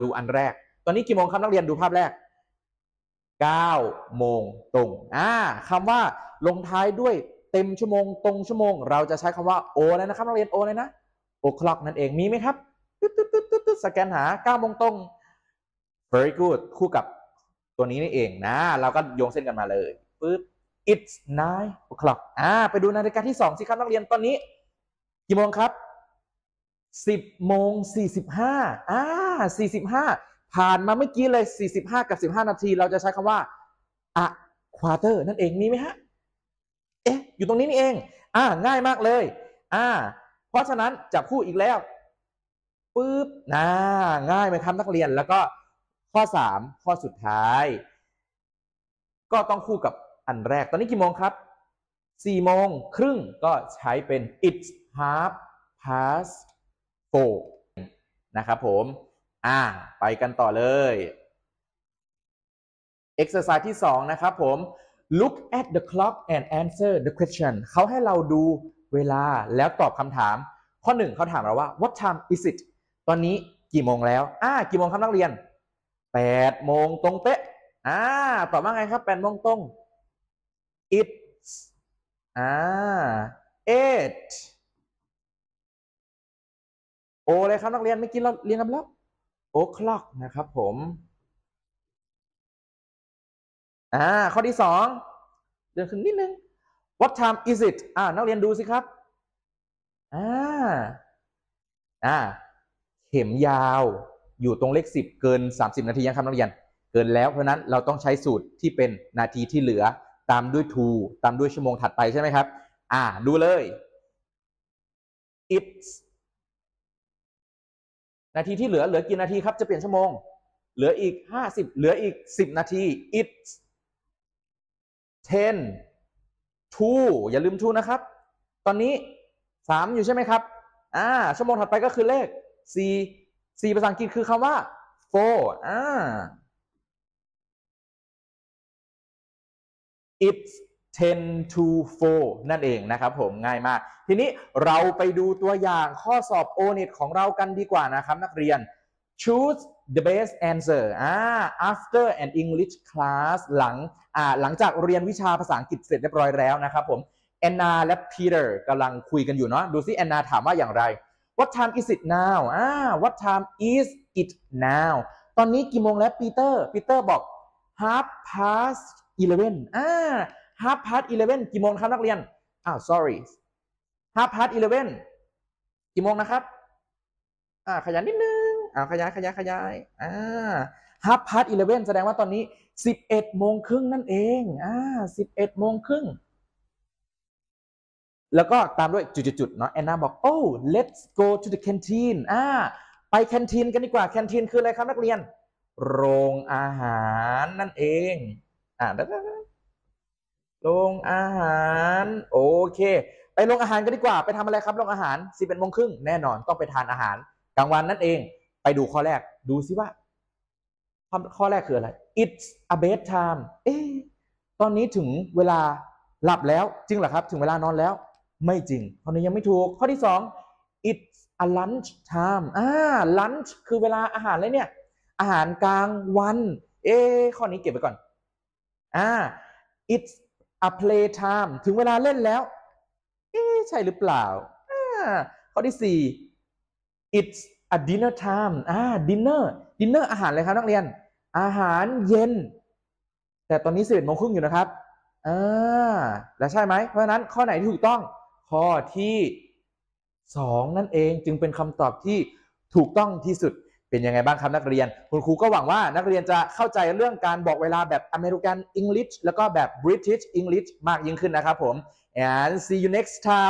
ดูอันแรกตอนนี้กี่โมงครับนักเรียนดูภาพแรก9 โมงตรงคำว่าลงท้ายด้วยเต็มชั่วโมงตรงชั่วโมงเราจะใช้คำว่าโอเลยนะครับนักเรียนโอเลยนะโอคล็อกนั่นเองมีไหมครับสแกนหา9 โมงตรง very good คู่กับตัวนี้นี่เองนะเราก็โยงเส้นกันมาเลยปึ๊บ it's 9 o'clock ไปดูนาฬิกาที่2สิครับนักเรียนตอนนี้กี่โมงครับ10 โมง 45 45ผ่านมาเมื่อกี้เลย45กับ15นาทีเราจะใช้คำว่า a quarter นั่นเองมีไหมฮะอยู่ตรงนี้นี่เองง่ายมากเลยเพราะฉะนั้นจับคู่อีกแล้วปึ๊บง่ายไหมครับนักเรียนแล้วก็ข้อ3ข้อสุดท้ายก็ต้องคู่กับอันแรกตอนนี้กี่โมงครับ4 โมงครึ่งก็ใช้เป็น it's half past 4นะครับผมไปกันต่อเลย exercise ที่2นะครับผม look at the clock and answer the question เขาให้เราดูเวลาแล้วตอบคำถามข้อ1เขาถามเราว่า what time is it ตอนนี้กี่โมงแล้วกี่โมงครับนักเรียน8 โมงตรงเป๊ะตอบว่าไงครับ8 โมงตรง it's 8 โอเลยครับนักเรียนเมื่อกี้เราเรียนกันแล้ว o'clock นะครับผมข้อที่2เดินขึ้นนิดนึง what time is it นักเรียนดูสิครับเข็มยาวอยู่ตรงเลข10เกิน30นาทียังครับนักเรียนเกินแล้วเพราะนั้นเราต้องใช้สูตรที่เป็นนาทีที่เหลือตามด้วย to ตามด้วยชั่วโมงถัดไปใช่ไหมครับดูเลย it's นาทีที่เหลือกี่นาทีครับจะเปลี่ยนชั่วโมงเหลืออีก50เหลืออีก10นาที it's 10 to อย่าลืม to นะครับตอนนี้3อยู่ใช่ไหมครับชั่วโมงถัดไปก็คือเลข4ภาษาอังกฤษคือคำว่า it's 10 to 4นั่นเองนะครับผมง่ายมากทีนี้เราไปดูตัวอย่างข้อสอบ O-NET ของเรากันดีกว่านะครับนักเรียน choose the best answer after an English class หลังจากเรียนวิชาภาษาอังกฤษเสร็จเรียบร้อยแล้วนะครับผมแอนนาและพีเตอร์กำลังคุยกันอยู่เนาะดูซิแอนนาถามว่าอย่างไร What time is it now What time is it now ตอนนี้กี่โมงแล้วปีเตอร์บอก half past 11half past 11กี่โมงครับนักเรียนsorry half past 11กี่โมงนะครับขยันนิดนึงขยายhalf past 11แสดงว่าตอนนี้11 โมงครึ่งนั่นเอง11 โมงครึ่งแล้วก็ตามด้วยจุดๆเนาะแอนนาบอก oh let's go to the canteen ไปแคนทีนกันดีกว่าแคนทีนคืออะไรครับนักเรียนโรงอาหารนั่นเองโรงอาหารโอเคไปโรงอาหารกันดีกว่าไปทำอะไรครับโรงอาหาร11 โมงครึ่งแน่นอนต้องไปทานอาหารกลางวันนั่นเองไปดูข้อแรกดูซิว่าข้อแรกคืออะไร it's a bedtime ตอนนี้ถึงเวลาหลับแล้วจริงเหรอครับถึงเวลานอนแล้วไม่จริงข้อนี้ยังไม่ถูกข้อที่2 it's a lunch time lunch คือเวลาอาหารเลยเนี่ยอาหารกลางวันข้อนี้เก็บไว้ก่อนit's a play time ถึงเวลาเล่นแล้วใช่หรือเปล่าข้อที่4 it's a dinner time dinner อาหารอะไรครับนักเรียนอาหารเย็นแต่ตอนนี้11 โมงครึ่งอยู่นะครับแล้วใช่ไหมเพราะฉะนั้นข้อไหนที่ถูกต้องข้อที่2นั่นเองจึงเป็นคำตอบที่ถูกต้องที่สุดเป็นยังไงบ้างครับนักเรียนคุณครูก็หวังว่านักเรียนจะเข้าใจเรื่องการบอกเวลาแบบ American English แล้วก็แบบ British English มากยิ่งขึ้นนะครับผม and see you next time